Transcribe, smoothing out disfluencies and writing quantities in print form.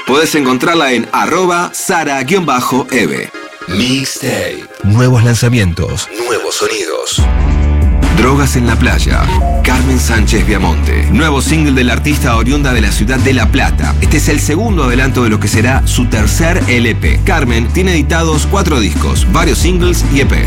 Podés encontrarla en @Sara_Eve. Mixtape. Nuevos lanzamientos. Nuevos sonidos. Drogas en la playa. Carmen Sánchez Viamonte. Nuevo single del artista oriunda de la ciudad de La Plata. Este es el segundo adelanto de lo que será su tercer LP. Carmen tiene editados 4 discos, varios singles y EPs.